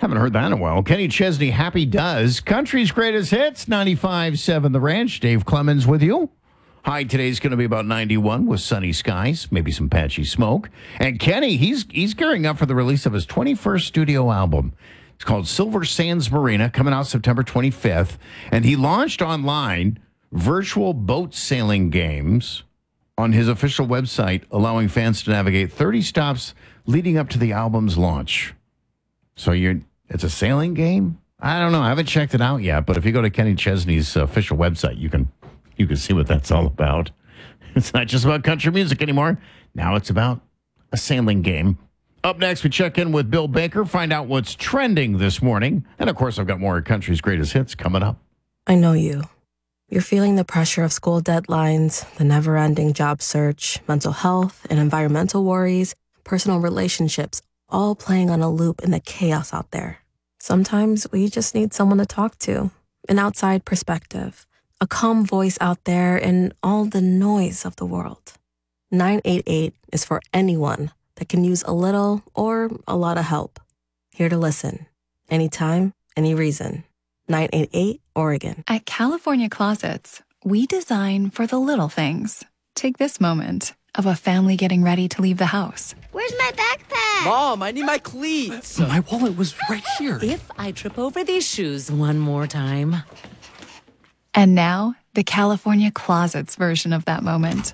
Haven't heard that in a while. Kenny Chesney, Happy Does. Country's greatest hits, 95.7 The Ranch. Dave Clemens with you. High today's going to be about 91 with sunny skies, maybe some patchy smoke. And Kenny, he's gearing up for the release of his 21st studio album. It's called Silver Sands Marina, coming out September 25th. And he launched online virtual boat sailing games on his official website, allowing fans to navigate 30 stops leading up to the album's launch. So it's a sailing game? I don't know. I haven't checked it out yet, but if you go to Kenny Chesney's official website, you can see what that's all about. It's not just about country music anymore. Now it's about a sailing game. Up next, we check in with Bill Baker, find out what's trending this morning. And, of course, I've got more country's greatest hits coming up. I know you. You're feeling the pressure of school deadlines, the never-ending job search, mental health and environmental worries, personal relationships, all playing on a loop in the chaos out there. Sometimes we just need someone to talk to, an outside perspective, a calm voice out there in all the noise of the world. 988 is for anyone that can use a little or a lot of help. Here to listen. Anytime, any reason. 988 Oregon. At California Closets, we design for the little things. Take this moment of a family getting ready to leave the house. Where's my backpack? Mom, I need my cleats. My wallet was right here. If I trip over these shoes one more time. And now, the California Closets version of that moment.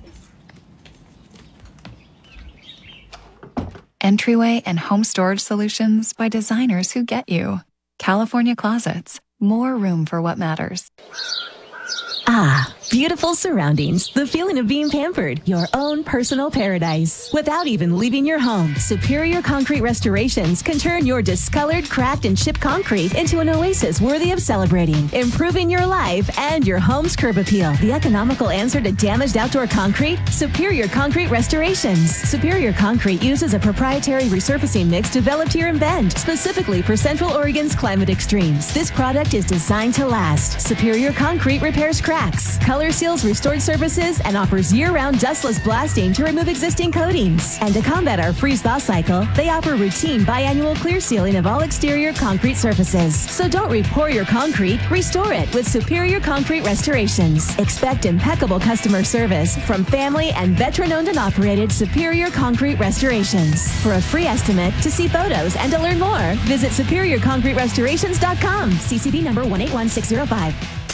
Entryway and home storage solutions by designers who get you. California Closets. More room for what matters. Ah, beautiful surroundings. The feeling of being pampered. Your own personal paradise. Without even leaving your home, Superior Concrete Restorations can turn your discolored, cracked, and chipped concrete into an oasis worthy of celebrating. Improving your life and your home's curb appeal. The economical answer to damaged outdoor concrete? Superior Concrete Restorations. Superior Concrete uses a proprietary resurfacing mix developed here in Bend, specifically for Central Oregon's climate extremes. This product is designed to last. Superior Concrete repairs cracks, color seals restored surfaces, and offers year-round dustless blasting to remove existing coatings. And to combat our freeze-thaw cycle, they offer routine biannual clear sealing of all exterior concrete surfaces. So don't re-pour your concrete, restore it with Superior Concrete Restorations. Expect impeccable customer service from family and veteran-owned and operated Superior Concrete Restorations. For a free estimate, to see photos, and to learn more, visit SuperiorConcreteRestorations.com. CCB number 181605.